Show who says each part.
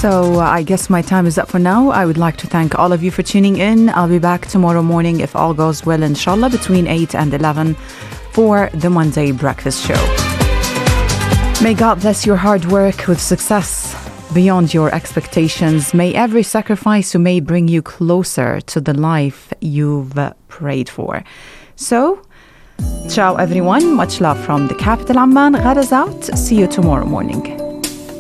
Speaker 1: So I guess my time is up for now. I would like to thank all of you for tuning in. I'll be back tomorrow morning if all goes well, inshallah, between 8 and 11 for the Monday Breakfast Show. May God bless your hard work with success beyond your expectations. May every sacrifice you made bring you closer to the life you've prayed for. So, ciao everyone. Much love from the capital Amman. Ghada's out. See you tomorrow morning.